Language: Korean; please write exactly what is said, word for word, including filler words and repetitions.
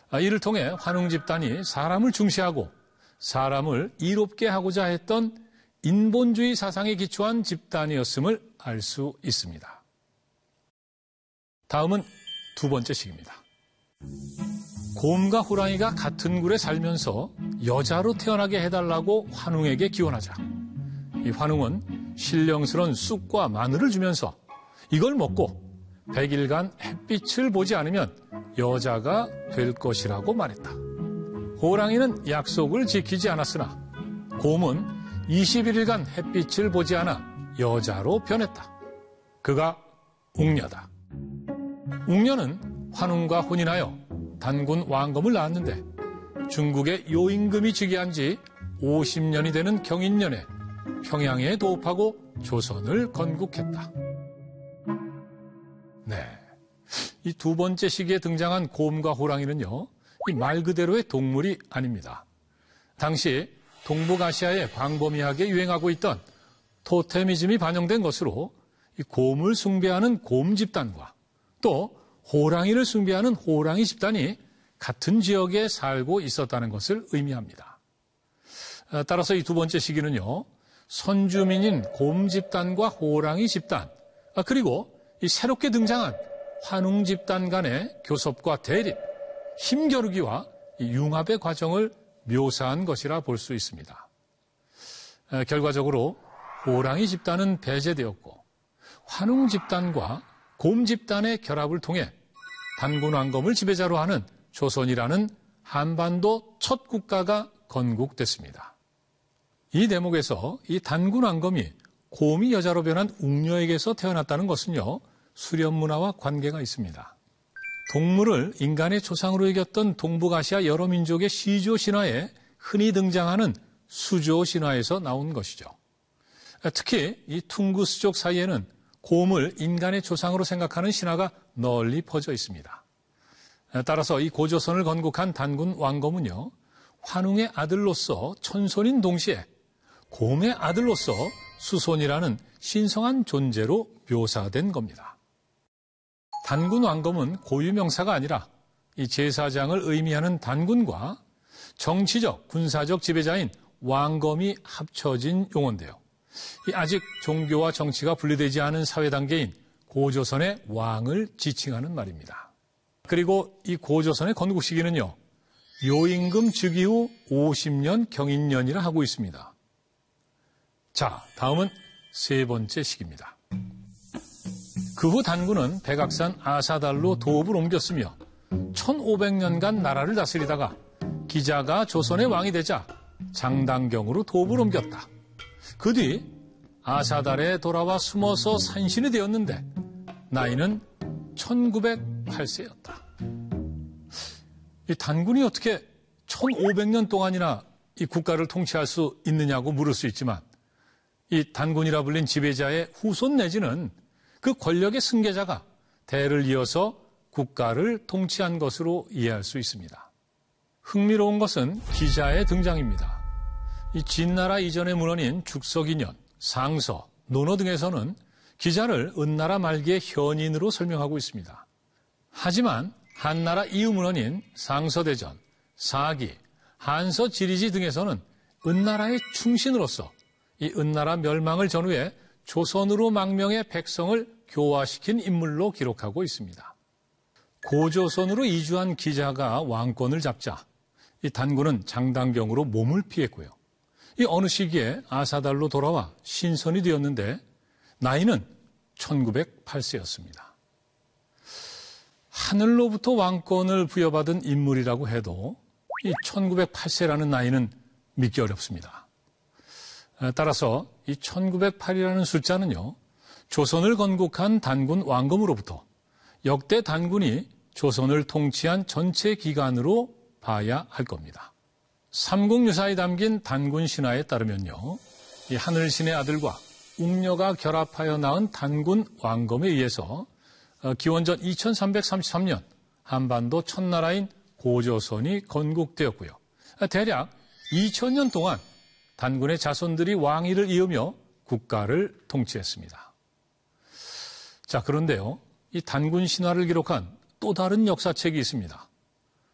이를 통해 환웅 집단이 사람을 중시하고 사람을 이롭게 하고자 했던 인본주의 사상에 기초한 집단이었음을 알 수 있습니다. 다음은 두 번째 시기입니다. 곰과 호랑이가 같은 굴에 살면서 여자로 태어나게 해달라고 환웅에게 기원하자. 이 환웅은 신령스러운 쑥과 마늘을 주면서 이걸 먹고 백 일간 햇빛을 보지 않으면 여자가 될 것이라고 말했다. 호랑이는 약속을 지키지 않았으나 곰은 이십일 일간 햇빛을 보지 않아 여자로 변했다. 그가 웅녀다. 웅녀는 환웅과 혼인하여 단군 왕검을 낳았는데 중국의 요임금이 즉위한 지 오십 년이 되는 경인년에 평양에 도읍하고 조선을 건국했다. 네, 이 두 번째 시기에 등장한 곰과 호랑이는요, 이 말 그대로의 동물이 아닙니다. 당시 동북아시아에 광범위하게 유행하고 있던 토테미즘이 반영된 것으로 이 곰을 숭배하는 곰 집단과 또 호랑이를 숭배하는 호랑이 집단이 같은 지역에 살고 있었다는 것을 의미합니다. 따라서 이 두 번째 시기는요, 선주민인 곰 집단과 호랑이 집단, 그리고 이 새롭게 등장한 환웅 집단 간의 교섭과 대립, 힘겨루기와 융합의 과정을 묘사한 것이라 볼 수 있습니다. 결과적으로 호랑이 집단은 배제되었고 환웅 집단과 곰 집단의 결합을 통해 단군 왕검을 지배자로 하는 조선이라는 한반도 첫 국가가 건국됐습니다. 이 대목에서 이 단군 왕검이 곰이 여자로 변한 웅녀에게서 태어났다는 것은요, 수련 문화와 관계가 있습니다. 동물을 인간의 조상으로 여겼던 동북아시아 여러 민족의 시조 신화에 흔히 등장하는 수조 신화에서 나온 것이죠. 특히 이 퉁구스족 사이에는 곰을 인간의 조상으로 생각하는 신화가 널리 퍼져 있습니다. 따라서 이 고조선을 건국한 단군 왕검은요, 환웅의 아들로서 천손인 동시에 곰의 아들로서 수손이라는 신성한 존재로 묘사된 겁니다. 단군 왕검은 고유명사가 아니라 이 제사장을 의미하는 단군과 정치적, 군사적 지배자인 왕검이 합쳐진 용어인데요. 아직 종교와 정치가 분리되지 않은 사회 단계인 고조선의 왕을 지칭하는 말입니다. 그리고 이 고조선의 건국 시기는요, 요임금 즉위 후 오십 년 경인년이라 하고 있습니다. 자, 다음은 세 번째 시기입니다. 그 후 단군은 백악산 아사달로 도읍을 옮겼으며 천오백 년간 나라를 다스리다가 기자가 조선의 왕이 되자 장당경으로 도읍을 옮겼다. 그 뒤 아사달에 돌아와 숨어서 산신이 되었는데 나이는 천구백팔 세였다. 이 단군이 어떻게 천오백 년 동안이나 이 국가를 통치할 수 있느냐고 물을 수 있지만 이 단군이라 불린 지배자의 후손 내지는 그 권력의 승계자가 대를 이어서 국가를 통치한 것으로 이해할 수 있습니다. 흥미로운 것은 기자의 등장입니다. 이 진나라 이전의 문헌인 죽석인연, 상서, 논어 등에서는 기자를 은나라 말기의 현인으로 설명하고 있습니다. 하지만 한나라 이후 문헌인 상서대전, 사기, 한서 지리지 등에서는 은나라의 충신으로서 이 은나라 멸망을 전후해 조선으로 망명해 백성을 교화시킨 인물로 기록하고 있습니다. 고조선으로 이주한 기자가 왕권을 잡자 이 단군은 장당경으로 몸을 피했고요. 이 어느 시기에 아사달로 돌아와 신선이 되었는데 나이는 천구백팔 세였습니다. 하늘로부터 왕권을 부여받은 인물이라고 해도 이 천구백팔 세라는 나이는 믿기 어렵습니다. 따라서 이 천구백팔이라는 숫자는요, 조선을 건국한 단군 왕검으로부터 역대 단군이 조선을 통치한 전체 기간으로 봐야 할 겁니다. 삼국유사에 담긴 단군 신화에 따르면요, 이 하늘신의 아들과 웅녀가 결합하여 낳은 단군 왕검에 의해서 기원전 이천삼백삼십삼 년 한반도 첫나라인 고조선이 건국되었고요. 대략 이천 년 동안 단군의 자손들이 왕위를 이으며 국가를 통치했습니다. 자, 그런데요, 이 단군 신화를 기록한 또 다른 역사책이 있습니다.